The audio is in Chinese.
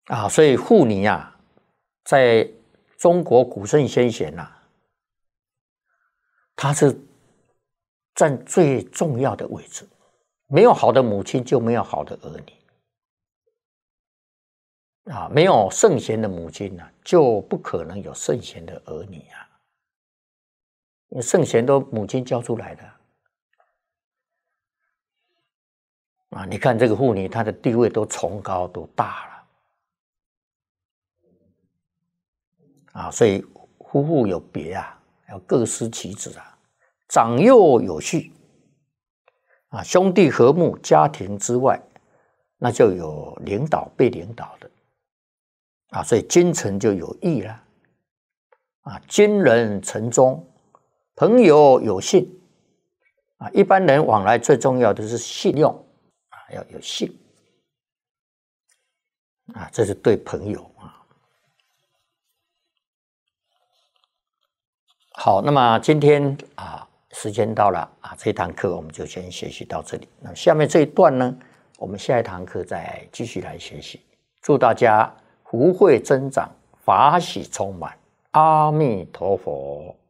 啊，所以妇女啊，在中国古圣先贤呐，她是占最重要的位置。没有好的母亲，就没有好的儿女。啊，没有圣贤的母亲呢，就不可能有圣贤的儿女啊。因为圣贤都母亲教出来的啊。你看这个妇女，她的地位都崇高，都大了啊。所以夫妇有别啊，要各司其职啊，长幼有序啊，兄弟和睦，家庭之外，那就有领导被领导的啊。所以君臣就有义了啊，君人臣忠。朋友有信啊，一般人往来最重要的是信用啊，要有信啊，这是对朋友啊。好，那么今天啊，时间到了啊，这一堂课我们就先学习到这里。那下面这一段呢，我们下一堂课再继续来学习。祝大家福慧增长，法喜充满，阿弥陀佛。